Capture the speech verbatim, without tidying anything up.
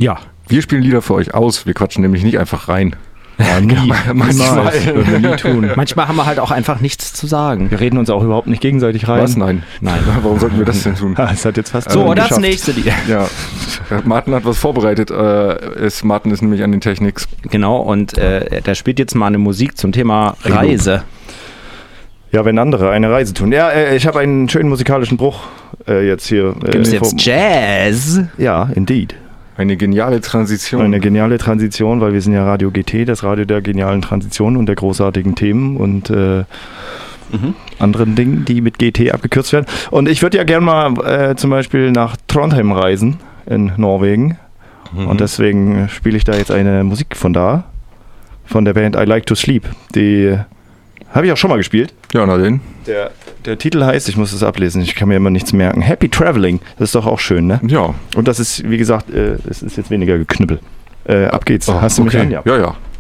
Ja. Wir spielen Lieder für euch aus, wir quatschen nämlich nicht einfach rein. Ja, nie. Manchmal. Würden wir nie tun. Manchmal haben wir halt auch einfach nichts zu sagen. Wir reden uns auch überhaupt nicht gegenseitig rein. Was? Nein. Nein. Warum sollten wir das denn tun? Das hat jetzt fast So, äh, das geschafft. nächste Lied. Ja, Martin hat was vorbereitet. Äh, ist, Martin ist nämlich an den Techniks. Genau, und äh, da spielt jetzt mal eine Musik zum Thema Reise. Ja, wenn andere eine Reise tun. Ja, äh, ich habe einen schönen musikalischen Bruch äh, jetzt hier. Äh, Gibt's jetzt Jazz? Ja, indeed. Eine geniale Transition. Eine geniale Transition, weil wir sind ja Radio G T, das Radio der genialen Transition und der großartigen Themen und äh, mhm. anderen Dingen, die mit G T abgekürzt werden. Und ich würde ja gerne mal äh, zum Beispiel nach Trondheim reisen in Norwegen. Mhm. Und deswegen spiele ich da jetzt eine Musik von da, von der Band I Like to Sleep. Die habe ich auch schon mal gespielt. Ja, na denn. Der, der Titel heißt, ich muss es ablesen, ich kann mir immer nichts merken, Happy Traveling. Das ist doch auch schön, ne? Ja. Und das ist, wie gesagt, äh, es ist jetzt weniger Geknüppel. Äh, ab geht's. Oh, Hast du mich okay. an? Ja. Ja, ja.